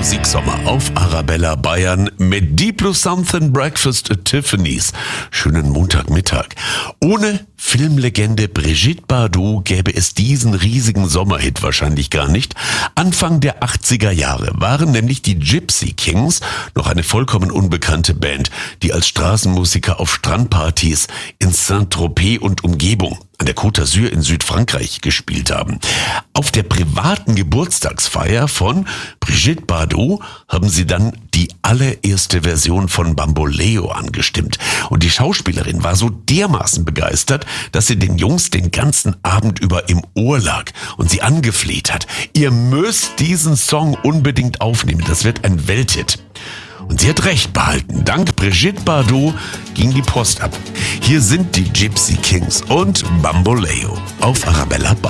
Musiksommer auf Arabella Bayern mit Deep Blue Something Breakfast at Tiffany's. Schönen Montagmittag. Ohne Filmlegende Brigitte Bardot gäbe es diesen riesigen Sommerhit wahrscheinlich gar nicht. Anfang der 80er Jahre waren nämlich die Gypsy Kings noch eine vollkommen unbekannte Band, die als Straßenmusiker auf Strandpartys in Saint-Tropez und Umgebung an der Côte d'Azur in Südfrankreich gespielt haben. Auf der privaten Geburtstagsfeier von Brigitte Bardot haben sie dann die allererste Version von Bamboleo angestimmt. Und die Schauspielerin war so dermaßen begeistert, dass sie den Jungs den ganzen Abend über im Ohr lag und sie angefleht hat: Ihr müsst diesen Song unbedingt aufnehmen, das wird ein Welthit. Und sie hat recht behalten. Dank Brigitte Bardot ging die Post ab. Hier sind die Gypsy Kings und Bamboleo auf Arabella Bayern.